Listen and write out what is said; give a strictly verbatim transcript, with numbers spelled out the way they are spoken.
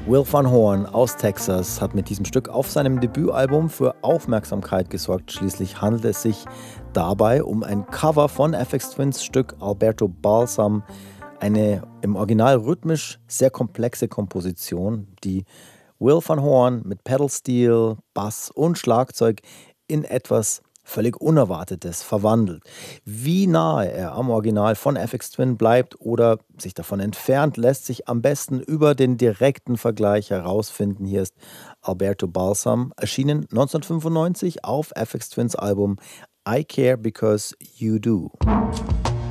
Will Van Horn aus Texas hat mit diesem Stück auf seinem Debütalbum für Aufmerksamkeit gesorgt. Schließlich handelt es sich dabei um ein Cover von Aphex Twins Stück Alberto Balsam, eine im Original rhythmisch sehr komplexe Komposition, die Will Van Horn mit Pedalsteel, Bass und Schlagzeug in etwas völlig Unerwartetes verwandelt. Wie nahe er am Original von Aphex Twin bleibt oder sich davon entfernt, lässt sich am besten über den direkten Vergleich herausfinden. Hier ist Alberto Balsam, erschienen neunzehnhundertfünfundneunzig auf Aphex Twins Album I Care Because You Do.